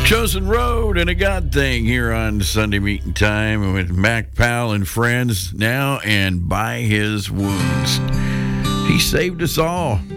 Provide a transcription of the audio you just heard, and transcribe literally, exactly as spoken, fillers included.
Chosen Road and a God Thing here on Sunday Meeting Time with Mac Powell and friends. Now and by his wounds, he saved us all.